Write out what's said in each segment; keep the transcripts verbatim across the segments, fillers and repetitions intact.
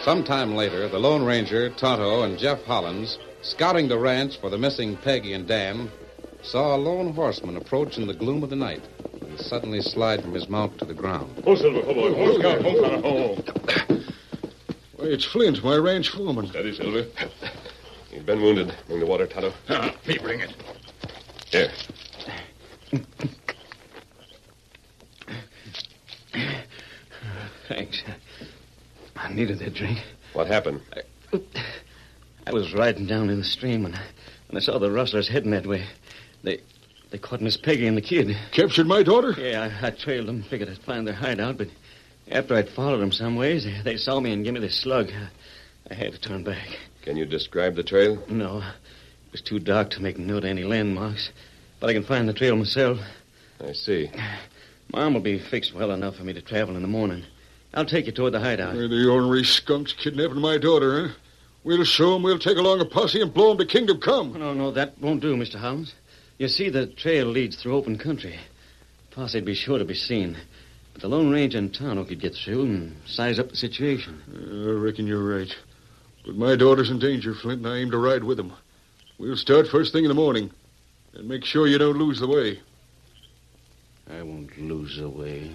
Sometime later, the Lone Ranger, Tonto, and Jeff Hollins, scouting the ranch for the missing Peggy and Dan, saw a lone horseman approach in the gloom of the night and suddenly slide from his mount to the ground. Oh, Silver, come on. Oh, Scout, oh, oh. Why, it's Flint, my ranch foreman. Steady, Silver. He's been wounded. Bring the water, Tonto. Uh, me bring it. Here. Thanks. I needed that drink. What happened? I, I was riding down in the stream and, and I saw the rustlers heading that way. They they caught Miss Peggy and the kid. Captured my daughter? Yeah, I, I trailed them, figured I'd find their hideout, but after I'd followed them some ways, they, they saw me and gave me this slug. I, I had to turn back. Can you describe the trail? No, it was too dark to make note of any landmarks, but I can find the trail myself. I see. My arm will be fixed well enough for me to travel in the morning. I'll take you toward the hideout. They're the ornery skunks kidnapping my daughter, huh? We'll show 'em we'll take along a posse and blow 'em to kingdom come. No, no, that won't do, Mister Hollins. You see, the trail leads through open country. Posse'd be sure to be seen. But the Lone Ranger and Tonto could get through and size up the situation. I reckon you're right. But my daughter's in danger, Flint, and I aim to ride with them. We'll start first thing in the morning. And make sure you don't lose the way. I won't lose the way.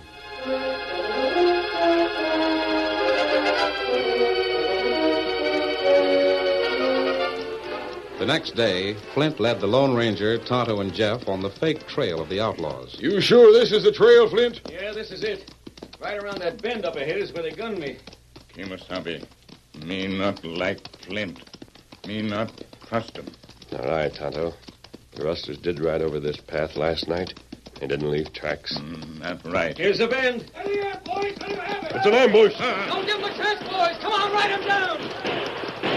The next day, Flint led the Lone Ranger, Tonto, and Jeff on the fake trail of the outlaws. You sure this is the trail, Flint? Yeah, this is it. Right around that bend up ahead is where they gunned me. Kemosabe, me not like Flint. Me not trust him. All right, Tonto. The rustlers did ride over this path last night. They didn't leave tracks. Mm, that's right. Here's the bend. It's an ambush. Don't give them a chance, boys. Come on, ride them down.